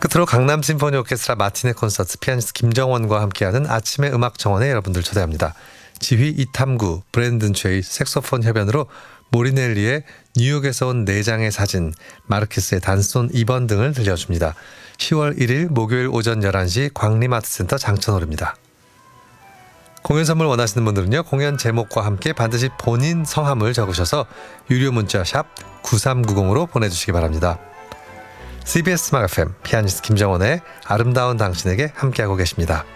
끝으로 강남 심포니 오케스트라 마티네 콘서트 피아니스트 김정원과 함께하는 아침의 음악 정원에 여러분들 초대합니다. 지휘 이탐구, 브랜든 최의 색소폰 협연으로 모리넬리의 뉴욕에서 온 4장의 사진, 마르케스의 단손 2번 등을 들려줍니다. 10월 1일 목요일 오전 11시 광림아트센터 장천홀입니다. 공연 선물 원하시는 분들은요, 공연 제목과 함께 반드시 본인 성함을 적으셔서 유료 문자 샵 9390으로 보내주시기 바랍니다. CBS 음악 FM 피아니스트 김정원의 아름다운 당신에게 함께하고 계십니다.